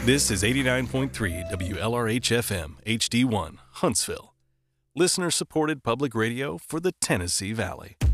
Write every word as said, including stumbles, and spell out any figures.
This is eighty-nine point three W L R H F M H D one, Huntsville. Listener-supported public radio for the Tennessee Valley.